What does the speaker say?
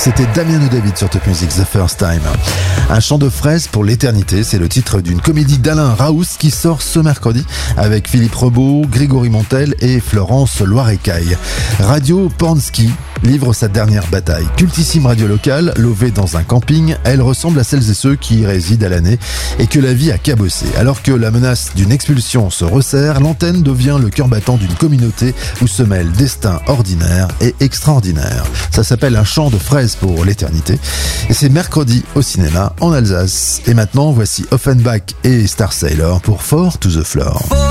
C'était Damien David sur Top Music, The First Time. Un chant de fraises pour l'éternité, c'est le titre d'une comédie d'Alain Raous qui sort ce mercredi avec Philippe Rebaud, Grégory Montel et Florence Loirecaille. Radio Pornsky livre sa dernière bataille. Cultissime radio locale, levée dans un camping, elle ressemble à celles et ceux qui y résident à l'année et que la vie a cabossé. Alors que la menace d'une expulsion se resserre, l'antenne devient le cœur battant d'une communauté où se mêlent destin ordinaire et extraordinaire. Ça s'appelle Un chant de fraises pour l'éternité et c'est mercredi au cinéma en Alsace. Et maintenant, voici Offenbach et Star Sailor pour Four to the Floor.